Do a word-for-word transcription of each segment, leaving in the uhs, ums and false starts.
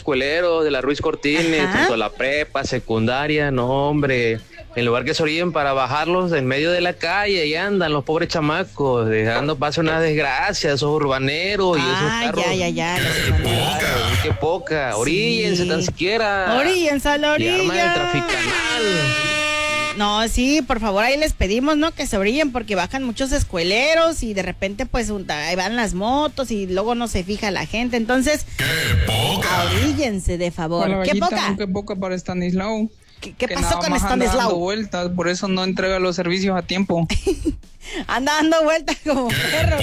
escueleros de la Ruiz Cortines, Ajá. tanto la prepa, secundaria, no hombre, en lugar que se orillen para bajarlos en medio de la calle, y andan los pobres chamacos, dejando pasar una desgracia, esos urbaneros y esos Ah, carros. ya, ya, ya. los Claro, qué poca, oríllense Sí. tan siquiera. Oríllense a la Y arman el orilla. traficanal. No, sí, por favor, ahí les pedimos, ¿no? Que se orillen porque bajan muchos escueleros y de repente pues un- ahí van las motos y luego no se fija la gente. Entonces, oríllense de favor. Hola, ¿Qué Gallita, poca? Qué poca para Stanislao. ¿Qué, qué Que pasó nada con más anda dando Stanislao? vueltas, por eso no entrega los servicios a tiempo. Anda dando vueltas como perro.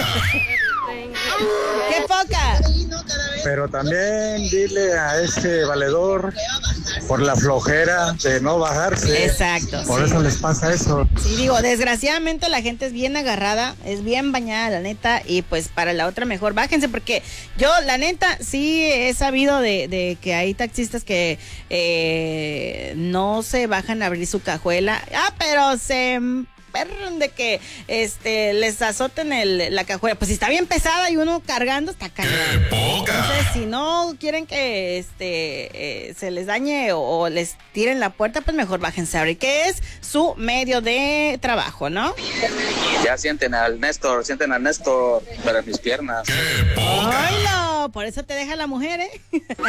¡Qué poca! Pero también dile a ese valedor por la flojera de no bajarse. Exacto. Por sí. eso les pasa eso. Sí, digo, desgraciadamente la gente es bien agarrada, es bien bañada, la neta, y pues para la otra mejor bájense, porque yo, la neta, sí he sabido de, de que hay taxistas que eh, no se bajan a abrir su cajuela, ah, pero se perran de que este les azoten el, la cajuela, pues si está bien pesada y uno cargando, está cargando. Entonces, si no quieren que este eh, se les dañe o, o les tiren la puerta, pues mejor bájense a abrir, que es su medio de trabajo, ¿no? Ya sienten al Néstor, sienten al Néstor para mis piernas. ¡Hola! Por eso te deja la mujer, ¿eh?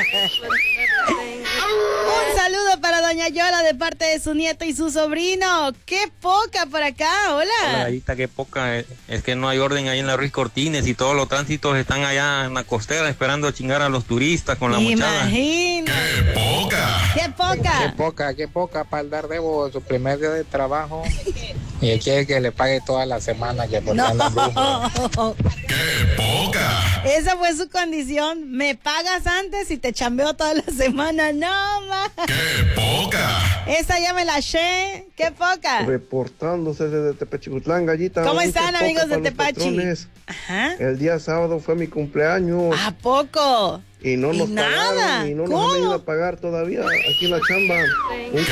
Un saludo para doña Yola de parte de su nieto y su sobrino. ¡Qué poca por acá! ¡Hola! Hola, Gallita, qué poca. Es, es que no hay orden ahí en la Ruiz Cortines y todos los tránsitos están allá en la costera esperando a chingar a los turistas con la muchada. Imagina. ¡Qué poca! ¡Qué poca! Qué poca, qué poca para el Daredevil, su primer día de trabajo. Y quiere que le pague toda la semana que por No. anda en brujo. Esa fue su condición. Me pagas antes y te chambeo toda la semana. No, ma. ¡Qué poca! Esa ya me la eché. ¡Qué poca! Reportándose desde Tepechicutlán, Gallita. ¿Cómo Mucha están, poca amigos de para los Tepachi? patrones. Ajá. El día sábado fue mi cumpleaños. ¿A poco? Y no ¿Y nos nada? pagaron, y no ¿Cómo? nos han venido a pagar todavía aquí en la chamba. Un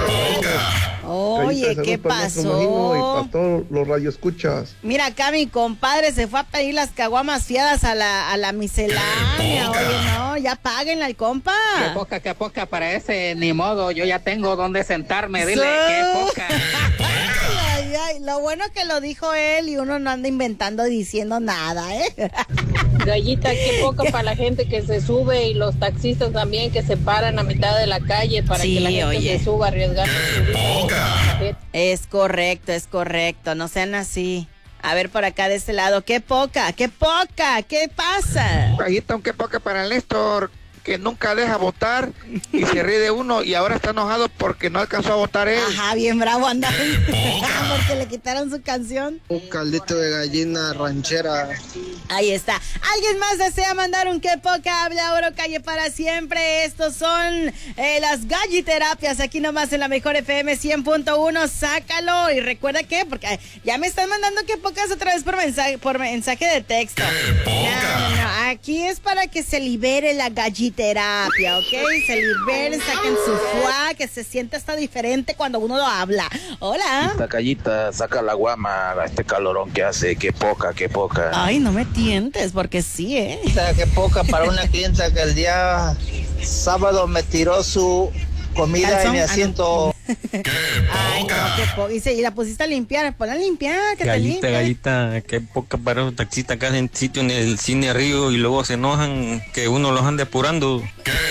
Oye, ¿qué pasó? Y para todos los radioescuchas. Mira, acá mi compadre se fue a pedir las caguamas fiadas a la, a la miscelánea. Oye, no, ya páguenla al compa. Qué poca, qué poca para ese, ni modo, yo ya tengo donde sentarme, dile, Sí. qué poca. Ay, ay, lo bueno que lo dijo él y uno no anda inventando diciendo nada, ¿eh? Gallita, qué poca para la gente que se sube y los taxistas también que se paran a mitad de la calle para Sí, que la gente oye. se suba arriesgando su vida. Es correcto, es correcto, no sean así. A ver por acá de este lado, qué poca, qué poca, ¿qué pasa? Gallita, un qué poca para el Néstor, que nunca deja votar y se ríe de uno y ahora está enojado porque no alcanzó a votar él. Ajá, bien bravo anda. Porque le quitaron su canción. Un caldito de gallina ranchera. Ahí está. ¿Alguien más desea mandar un qué poca? Habla Oro Calle para siempre. Estos son eh, las galliterapias aquí nomás en la mejor F M cien punto uno. Sácalo y recuerda que, porque ay, ya me están mandando qué pocas otra vez por mensaje, por mensaje de texto. No, no, no. Aquí es para que se libere la galliterapia, ¿ok? Se liberen, saquen su fuá, que se siente hasta diferente cuando uno lo habla. Hola. Esta callita, saca la guama a este calorón que hace, qué poca, qué poca. Ay, no me tientes, porque sí, ¿eh? Qué poca para una clienta que el día sábado me tiró su comida Calzón, en mi ah, no. asiento. Ay, no, qué po... Y, se, y la pusiste a limpiar, ponla a limpiar, que Gallita, te limpie. Gallita, qué poca para los taxistas que hacen sitio en el cine Río y luego se enojan que uno los ande apurando.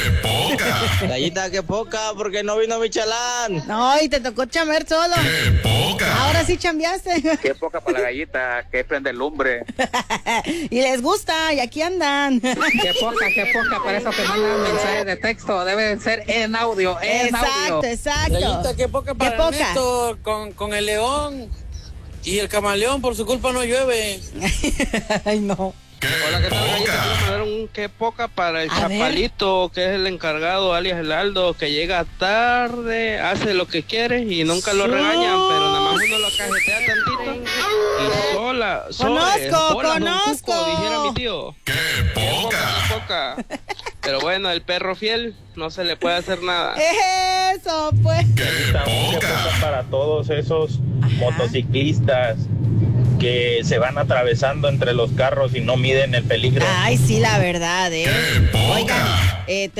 Gallita, qué poca, porque no vino mi chalán. No, y te tocó chambear solo. Ahora sí chambeaste. Qué poca para la gallita, que prende lumbre. Y les gusta, y aquí andan. Qué poca, qué poca para eso que mandan mensajes de texto, debe ser en audio, en Exacto, audio. exacto. Gallita, qué poca para Qué poca. Néstor, con, con el león y el camaleón, por su culpa no llueve. Ay, no. Hola, ¿qué tal, Gallita? Quiero mandar un qué poca para el A Chapalito, que es el encargado, alias el Aldo, que llega tarde, hace lo que quiere y nunca lo Sí. regañan, pero nada más uno lo cajetea tantito y sola, sola, Conozco, sola, don conozco. Cuco, dijera mi tío. Qué poca, qué poca. Pero bueno, el perro fiel no se le puede hacer nada. Eso, pues. Gallita, un qué poca para todos esos motociclistas que se van atravesando entre los carros y no miden el peligro. Ay, sí, la verdad, ¿eh? Oigan, eh,